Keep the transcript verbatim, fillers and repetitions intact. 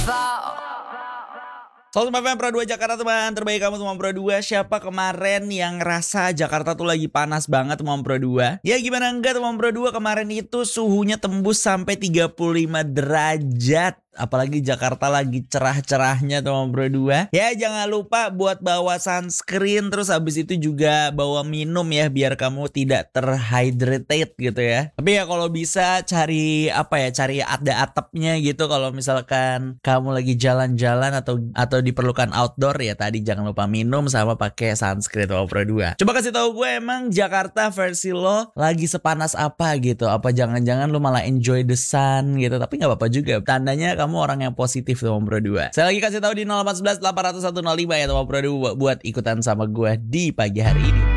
Selamat malam Pro dua Jakarta teman, terbaik kamu teman Pro dua. Siapa kemarin yang ngerasa Jakarta tuh lagi panas banget teman Pro dua? Ya gimana enggak teman Pro dua, kemarin itu suhunya tembus sampai tiga puluh lima derajat. Apalagi Jakarta lagi cerah-cerahnya teman Pro dua. Ya jangan lupa buat bawa sunscreen, terus habis itu juga bawa minum ya, biar kamu tidak terhydrated gitu ya. Tapi ya kalau bisa cari apa ya, cari ada atapnya gitu. Kalau misalkan kamu lagi jalan-jalan atau atau diperlukan outdoor ya, tadi jangan lupa minum sama pakai sunscreen teman Pro dua. Coba kasih tahu gue, emang Jakarta versi lo lagi sepanas apa gitu? Apa jangan-jangan lo malah enjoy the sun gitu? Tapi nggak apa-apa juga, tandanya kamu orang yang positif teman Pro dua. Saya lagi kasih tahu di nol empat satu satu delapan nol satu nol lima ya teman Pro dua buat ikutan sama gue di pagi hari ini.